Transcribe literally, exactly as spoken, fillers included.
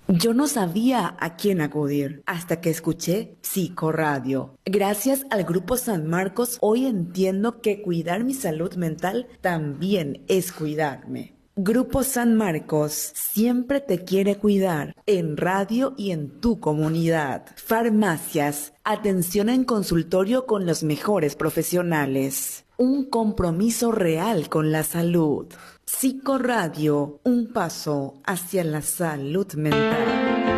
Yo no sabía a quién acudir hasta que escuché Psicoradio. Gracias al Grupo San Marcos, hoy entiendo que cuidar mi salud mental también es cuidarme. Grupo San Marcos siempre te quiere cuidar en radio y en tu comunidad. Farmacias, atención en consultorio con los mejores profesionales. Un compromiso real con la salud. Psicoradio, un paso hacia la salud mental.